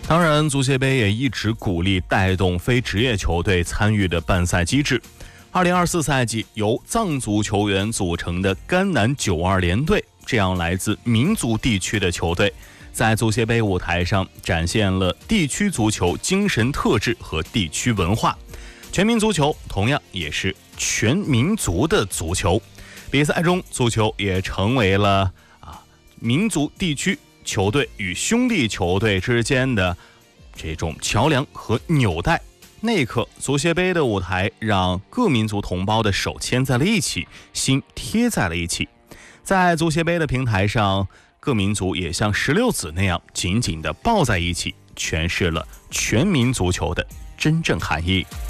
当然，足协杯也一直鼓励带动非职业球队参与的办赛机制。2024赛季由藏族球员组成的甘南92联队，这样来自民族地区的球队，在足协杯舞台上展现了地区足球精神特质和地区文化。全民足球同样也是全民族的足球，比赛中足球也成为了民族地区球队与兄弟球队之间的这种桥梁和纽带。那一刻，足协杯的舞台让各民族同胞的手牵在了一起，心贴在了一起。在足协杯的平台上，各民族也像16子那样紧紧地抱在一起，诠释了全民足球的真正含义。